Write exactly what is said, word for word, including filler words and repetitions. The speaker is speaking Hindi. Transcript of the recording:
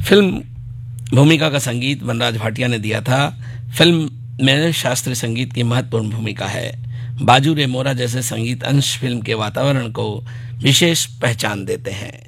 फिल्म भूमिका का संगीत वनराज भाटिया ने दिया था। फिल्म में शास्त्रीय संगीत की महत्वपूर्ण भूमिका है। बाजू रे मोरा जैसे संगीत अंश फिल्म के वातावरण को विशेष पहचान देते हैं।